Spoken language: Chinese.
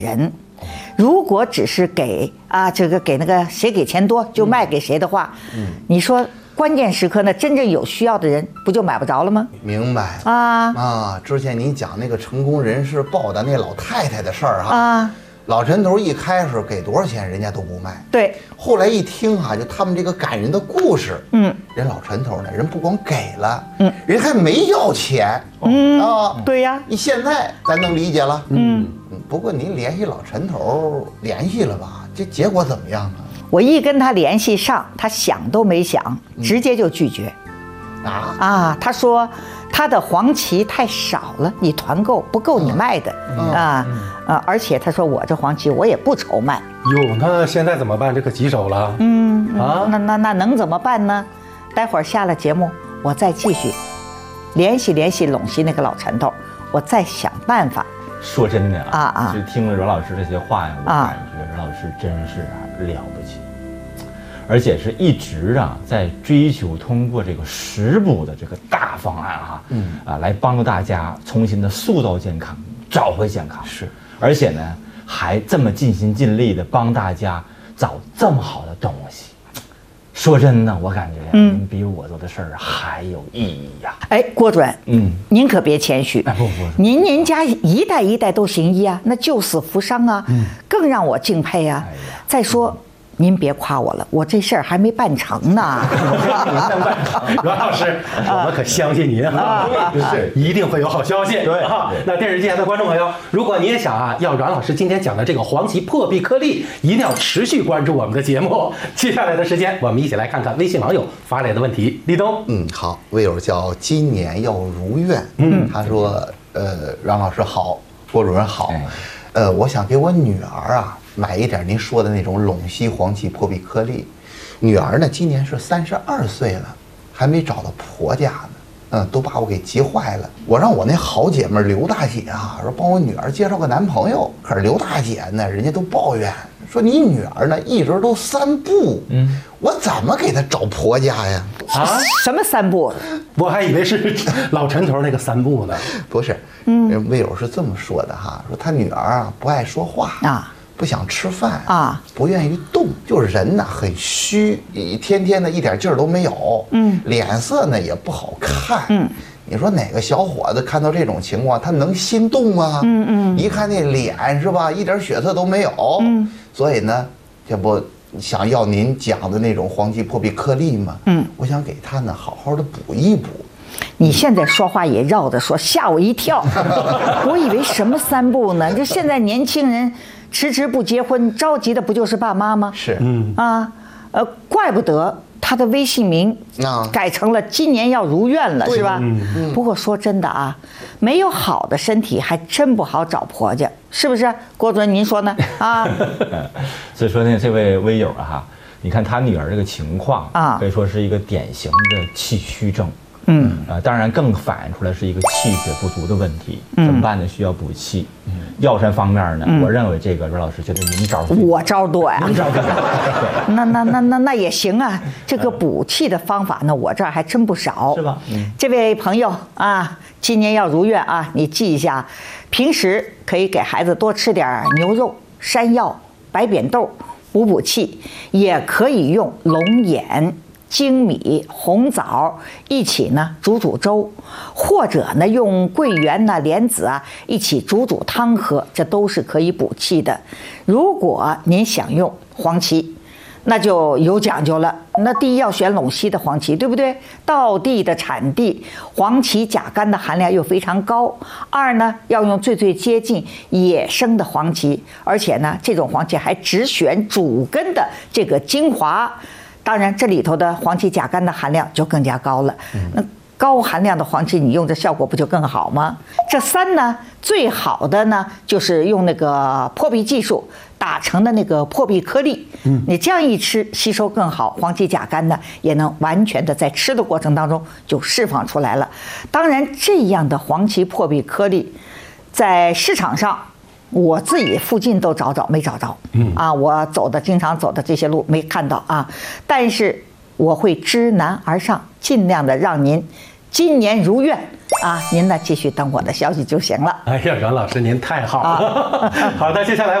人。如果只是给这个给那个谁给钱多就卖给谁的话，你说关键时刻呢，真正有需要的人不就买不着了吗？ 明白之前你讲那个成功人士报答那老太太的事儿老陈头一开始给多少钱人家都不卖， 对。 后来一听就他们这个感人的故事，人老陈头呢，人不光给了，人还没要钱， 对呀。 你现在咱能理解了，不过您联系老陈头联系了吧？这结果怎么样啊？ 我一跟他联系上，他想都没想，直接就拒绝。他说他的黄芪太少了，你团购不够你卖的而且他说我这黄芪我也不愁卖。 哟，那现在怎么办？这可棘手了。 那能怎么办呢？待会儿下了节目，我再继续联系陇西那个老陈头，我再想办法。 说真的就听了阮老师这些话呀，我感觉阮老师真是了不起。而且是一直在追求通过这个食补的这个大方案来帮助大家重新的塑造健康，找回健康。 是， 而且呢还这么尽心尽力的帮大家找这么好的东西。说真的，我感觉您比我做的事儿还有意义呀。 郭主任，您可别谦虚。 不， 您家一代一代都行医那救死扶伤更让我敬佩再说。您别夸我了，我这事儿还没办成呢。 阮老师，我们可相信您一定会有好消息。 对那电视机前的观众朋友，如果你也想要阮老师今天讲的这个黄芪破壁颗粒，一定要持续关注我们的节目。接下来的时间，我们一起来看看微信网友发来的问题。立冬， 好，微友叫今年要如愿，他说，阮老师好，郭主任好，我想给我女儿买一点您说的那种陇西黄芪破壁颗粒。女儿呢今年是32岁了，还没找到婆家呢，都把我给急坏了。我让我那好姐妹刘大姐说帮我女儿介绍个男朋友，可是刘大姐呢人家都抱怨说你女儿呢一直都3步，我怎么给她找婆家呀？ 什么3步？ 我还以为是老陈头那个3步呢。 不是，人魏友是这么说的说他女儿不爱说话不想吃饭不愿意动，就是人呢很虚，天天的一点劲儿都没有，脸色呢也不好看，你说哪个小伙子看到这种情况，他能心动吗？一看那脸是吧，一点血色都没有，所以呢，这不想要您讲的那种黄芪破壁颗粒吗？我想给他呢好好的补一补。 你现在说话也绕着说，吓我一跳。我以为什么3步呢？就现在年轻人迟迟不结婚，着急的不就是爸妈吗？ 是， 怪不得他的微信名改成了今年要如愿了，是吧？不过说真的没有好的身体还真不好找婆家，是不是？郭主任您说呢？ 所以说呢，这位微友你看他女儿这个情况可以说是一个典型的气虚症。当然更反映出来是一个气血不足的问题，怎么办呢？需要补气。药膳方面呢，我认为这个阮老师觉得您招我招多呀， 您招多。 那也行这个补气的方法呢，我这儿还真不少， 是吧？ 这位朋友今年要如愿你记一下，平时可以给孩子多吃点牛肉、山药、白扁豆补气，也可以用龙眼、粳米、红枣一起呢煮粥，或者呢用桂圆莲子一起煮汤喝，这都是可以补气的。如果您想用黄芪，那就有讲究了。那第一要选陇西的黄芪，对不对？道地的产地，黄芪甲苷的含量又非常高。2呢，要用最接近野生的黄芪，而且呢，这种黄芪还只选主根的这个精华。当然，这里头的黄芪甲苷的含量就更加高了。那高含量的黄芪，你用这效果不就更好吗？这3呢，最好的呢就是用那个破壁技术打成的那个破壁颗粒。你这样一吃，吸收更好，黄芪甲苷呢也能完全的在吃的过程当中就释放出来了。当然，这样的黄芪破壁颗粒，在市场上，我自己附近都没找着，我经常走的这些路没看到但是我会知难而上，尽量的让您今年如愿啊！您呢继续等我的消息就行了。 哎呀，阮老师您太好了。好的，接下来。